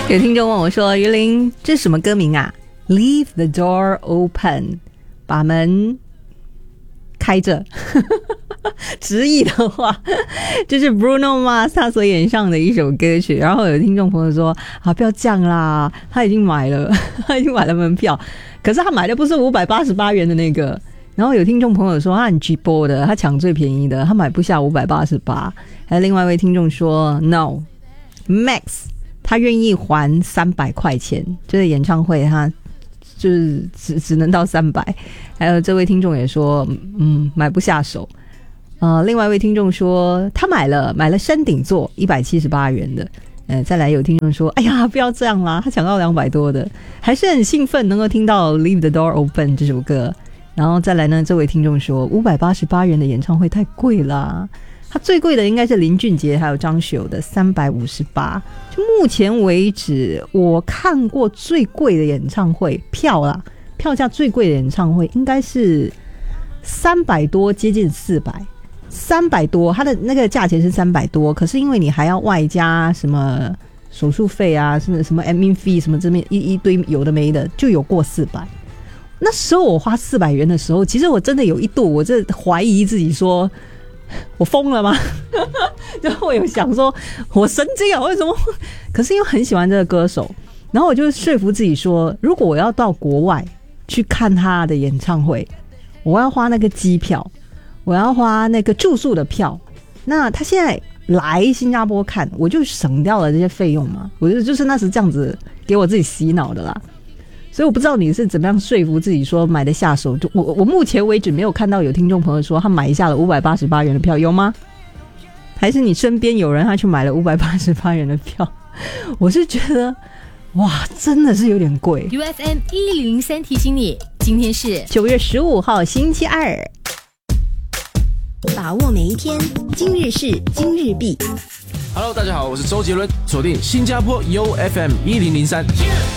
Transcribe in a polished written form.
有听众问我说：“于林，这是什么歌名啊 ？Leave the door open， 把门开着。”直译的话，这是 Bruno Mars 他所演唱的一首歌曲。然后有听众朋友说：“啊，不要这样啦，他已经买了门票，可是他买的不是588元的那个。”然后有听众朋友说他很 cheap 的，他抢最便宜的，他买不下588。还有另外一位听众说 No Max。他愿意还300块钱，就是演唱会他就是只能到300。还有这位听众也说买不下手。另外一位听众说他买了山顶座178元的。再来有听众说哎呀不要这样啦，他抢到200多的，还是很兴奋能够听到 Leave the Door Open 这首歌。然后再来呢，这位听众说588元的演唱会太贵啦，他最贵的应该是林俊杰还有张学友的358。就目前为止我看过最贵的演唱会票价最贵的演唱会应该是300多接近400，300多，它的那个价钱是300多，可是因为你还要外加什么手术费啊，什么 admin fee 什么这边一堆有的没的，就有过400。那时候我花400元的时候，其实我真的有一度我这怀疑自己说我疯了吗？然后我有想说我神经啊，为什么？可是因为很喜欢这个歌手，然后我就说服自己说，如果我要到国外去看他的演唱会，我要花那个机票，我要花那个住宿的票，那他现在来新加坡看，我就省掉了这些费用嘛。我就是那时这样子给我自己洗脑的啦。所以我不知道你是怎么样说服自己说买得下手。我目前为止没有看到有听众朋友说他买下了588元的票，有吗？还是你身边有人他去买了588元的票？我是觉得哇真的是有点贵。 UFM 1003提醒你，今天是 9月15号星期二， 把握每一天，今日事今日毕。 Hello， 大家好，我是周杰伦，锁定新加坡 UFM 1003。